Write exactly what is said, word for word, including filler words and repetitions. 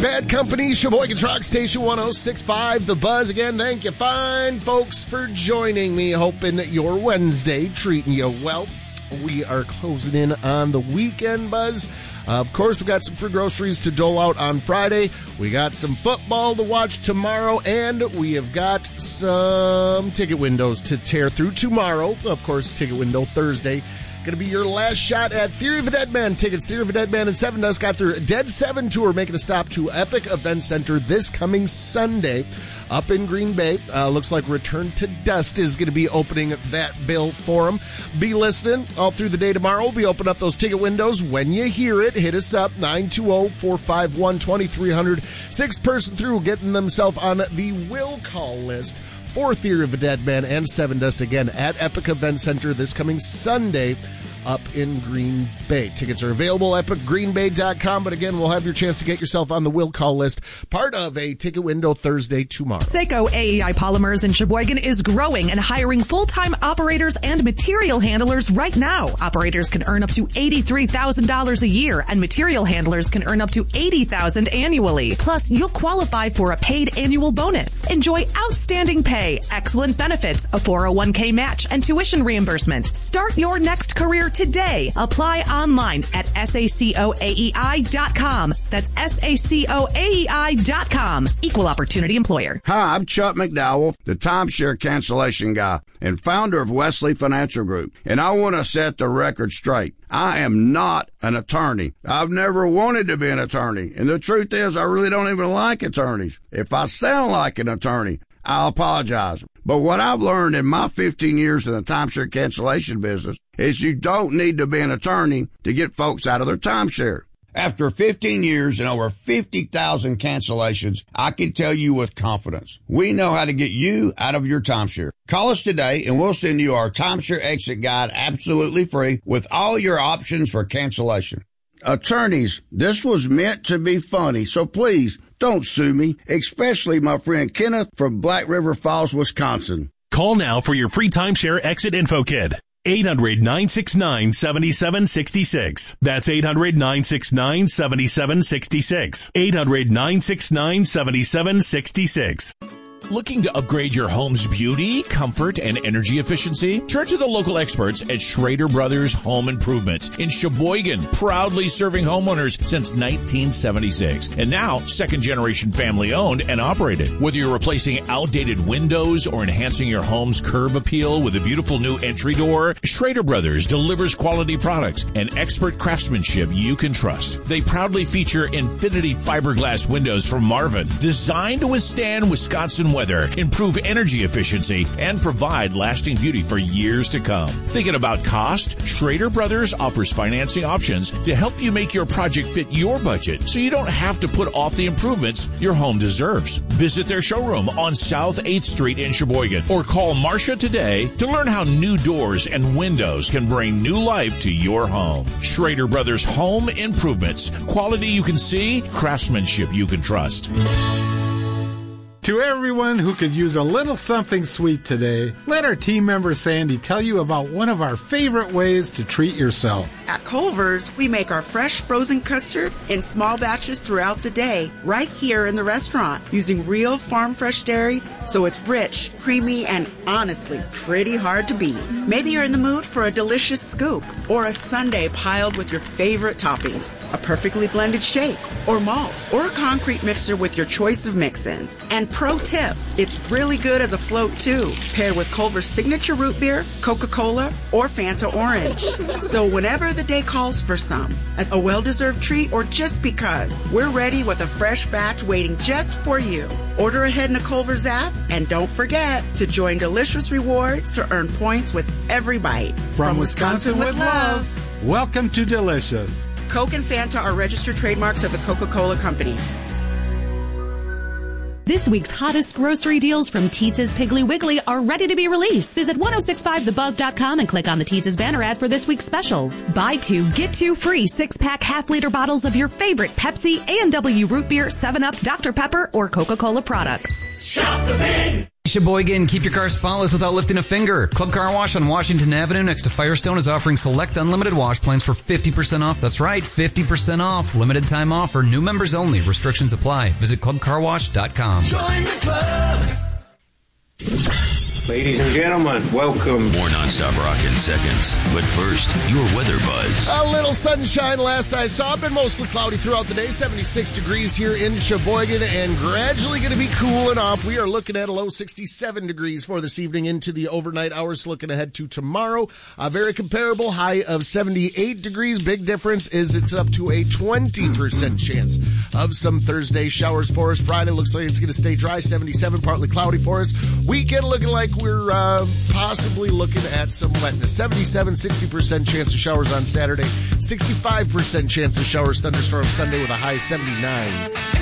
Bad Company, Sheboygan Truck Station one oh six point five, The Buzz. Again, thank you fine folks for joining me. Hoping your Wednesday treating you well. We are closing in on the weekend, Buzz. Uh, of course, we got some free groceries to dole out on Friday. We got some football to watch tomorrow, and we have got some ticket windows to tear through tomorrow. Of course, ticket window Thursday. Going to be your last shot at Theory of a Dead Man tickets. Theory of a Dead Man and Seven Dust got their Dead Seven tour, making a stop to Epic Event Center this coming Sunday up in Green Bay. Uh, looks like Return to Dust is going to be opening that bill for them. Be listening all through the day tomorrow. We'll be opening up those ticket windows. When you hear it, hit us up, nine two zero, four five one, two three zero zero. Six person through getting themselves on the will call list for Theory of a Dead Man and Seven Dust again at Epic Event Center this coming Sunday up in Green Bay. Tickets are available at epic green bay dot com, but again, we'll have your chance to get yourself on the will call list, part of a ticket window Thursday tomorrow. Seiko A E I Polymers in Sheboygan is growing and hiring full-time operators and material handlers right now. Operators can earn up to eighty-three thousand dollars a year, and material handlers can earn up to eighty thousand dollars annually. Plus, you'll qualify for a paid annual bonus. Enjoy outstanding pay, excellent benefits, a four oh one k match, and tuition reimbursement. Start your next career today. Apply online at saco a e i dot com. That's saco a e i dot com. Equal opportunity employer. Hi, I'm Chuck McDowell, the timeshare cancellation guy and founder of Wesley Financial Group. And I want to set the record straight. I am not an attorney. I've never wanted to be an attorney. And the truth is, I really don't even like attorneys. If I sound like an attorney, I'll apologize. But what I've learned in my fifteen years in the timeshare cancellation business is you don't need to be an attorney to get folks out of their timeshare. After fifteen years and over fifty thousand cancellations, I can tell you with confidence, we know how to get you out of your timeshare. Call us today and we'll send you our timeshare exit guide absolutely free with all your options for cancellation. Attorneys, this was meant to be funny, so please don't sue me, especially my friend Kenneth from Black River Falls, Wisconsin. Call now for your free timeshare exit info kit. eight hundred, nine six nine, seven seven six six. That's eight hundred, nine six nine, seven seven six six. eight hundred, nine six nine, seven seven six six. Looking to upgrade your home's beauty, comfort, and energy efficiency? Turn to the local experts at Schrader Brothers Home Improvements in Sheboygan, proudly serving homeowners since nineteen seventy-six. And now, second-generation family-owned and operated. Whether you're replacing outdated windows or enhancing your home's curb appeal with a beautiful new entry door, Schrader Brothers delivers quality products and expert craftsmanship you can trust. They proudly feature Infinity fiberglass windows from Marvin, designed to withstand Wisconsin weather, improve energy efficiency, and provide lasting beauty for years to come. Thinking about cost? Schrader Brothers offers financing options to help you make your project fit your budget so you don't have to put off the improvements your home deserves. Visit their showroom on South eighth Street in Sheboygan or call Marcia today to learn how new doors and windows can bring new life to your home. Schrader Brothers Home Improvements. Quality you can see, craftsmanship you can trust. To everyone who could use a little something sweet today, let our team member Sandy tell you about one of our favorite ways to treat yourself. At Culver's, we make our fresh frozen custard in small batches throughout the day, right here in the restaurant, using real farm fresh dairy, so it's rich, creamy, and honestly pretty hard to beat. Maybe you're in the mood for a delicious scoop, or a sundae piled with your favorite toppings, a perfectly blended shake, or malt, or a concrete mixer with your choice of mix-ins. And pro tip, it's really good as a float too, paired with Culver's signature root beer, Coca-Cola, or Fanta Orange. So whenever the day calls for some, as a well-deserved treat or just because, we're ready with a fresh batch waiting just for you. Order ahead in the Culver's app, and don't forget to join Delicious Rewards to earn points with every bite. From, From Wisconsin, Wisconsin with love, welcome to Delicious. Coke and Fanta are registered trademarks of the Coca-Cola Company. This week's hottest grocery deals from Teetz's Piggly Wiggly are ready to be released. Visit ten sixty-five the buzz dot com and click on the Teetz's banner ad for this week's specials. Buy two, get two free six-pack half-liter bottles of your favorite Pepsi, A and W Root Beer, seven up, Doctor Pepper, or Coca-Cola products. Shop the Pig! Sheboygan, keep your car spotless without lifting a finger. Club Car Wash on Washington Avenue next to Firestone is offering select unlimited wash plans for fifty percent off. That's right, fifty percent off. Limited time offer. New members only. Restrictions apply. Visit club car wash dot com. Join the club. Ladies and gentlemen, welcome. More nonstop rock in seconds. But first, your weather buzz. A little sunshine last I saw. Been mostly cloudy throughout the day. seventy-six degrees here in Sheboygan and gradually going to be cooling off. We are looking at a low sixty-seven degrees for this evening into the overnight hours. Looking ahead to tomorrow. A very comparable high of seventy-eight degrees. Big difference is it's up to a twenty percent chance of some Thursday showers for us. Friday looks like it's going to stay dry. seventy-seven, partly cloudy for us. Weekend looking like we're uh, possibly looking at some wetness. seventy-seven, sixty percent chance of showers on Saturday. sixty-five percent chance of showers, thunderstorms Sunday with a high seventy-nine.